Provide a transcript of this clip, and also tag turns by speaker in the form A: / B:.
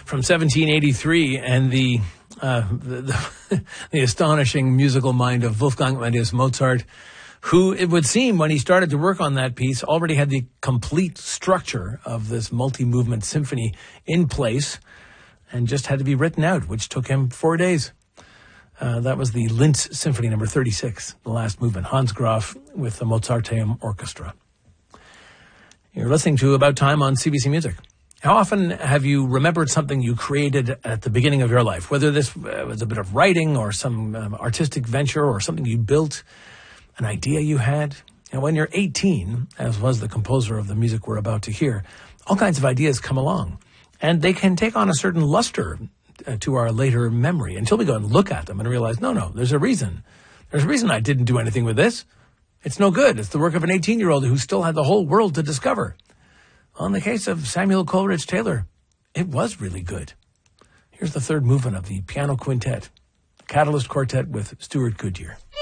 A: from 1783, and the astonishing musical mind of Wolfgang Amadeus Mozart, who, it would seem, when he started to work on that piece, already had the complete structure of this multi-movement symphony in place and just had to be written out, which took him 4 days. That was the Linz Symphony number 36, the last movement, Hans Graf with the Mozarteum Orchestra. You're listening to About Time on CBC Music. How often have you remembered something you created at the beginning of your life, whether this was a bit of writing or some artistic venture or something you built, an idea you had? And when you're 18, as was the composer of the music we're about to hear, all kinds of ideas come along, and they can take on a certain luster to our later memory until we go and look at them and realize, no, there's a reason. There's a reason I didn't do anything with this. It's no good. It's the work of an 18-year-old who still had the whole world to discover. Well, in the case of Samuel Coleridge Taylor, it was really good. Here's the third movement of the piano quintet, the Catalyst Quartet with Stuart Goodyear.